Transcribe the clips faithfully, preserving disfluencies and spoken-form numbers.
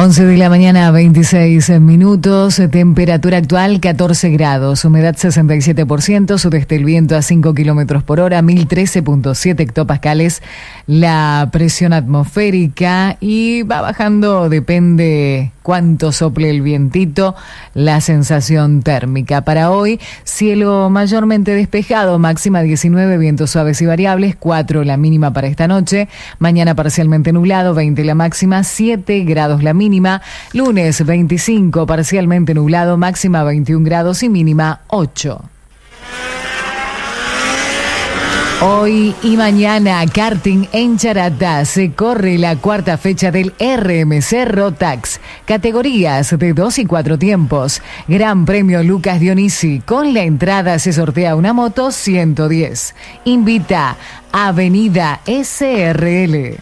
once de la mañana, veintiséis minutos, temperatura actual catorce grados, humedad sesenta y siete por ciento, sudeste el viento a cinco kilómetros por hora, mil trece punto siete hectopascales la presión atmosférica y va bajando, depende cuánto sople el vientito, la sensación térmica. Para hoy, cielo mayormente despejado, máxima diecinueve, vientos suaves y variables, cuatro la mínima para esta noche, mañana parcialmente nublado, veinte la máxima, siete grados la mínima. Mínima, lunes veinticinco, parcialmente nublado, máxima veintiún grados y mínima ocho. Hoy y mañana, karting en Charata, se corre la cuarta fecha del R M C Rotax. Categorías de dos y cuatro tiempos. Gran Premio Lucas Dionisi. Con la entrada se sortea una moto ciento diez. Invita Avenida S R L.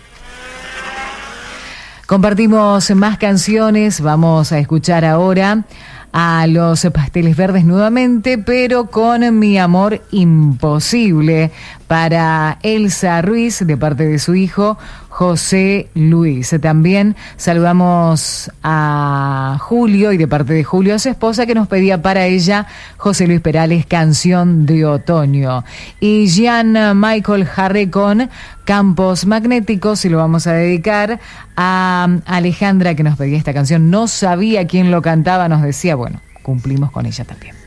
Compartimos más canciones, vamos a escuchar ahora a Los Pasteles Verdes nuevamente, pero con Mi Amor Imposible, para Elsa Ruiz, de parte de su hijo José Luis. También saludamos a Julio, y de parte de Julio, a su esposa, que nos pedía para ella José Luis Perales, Canción de Otoño. Y Jean Michael Jarre con Campos Magnéticos, y lo vamos a dedicar a Alejandra, que nos pedía esta canción. No sabía quién lo cantaba, nos decía, bueno, cumplimos con ella también.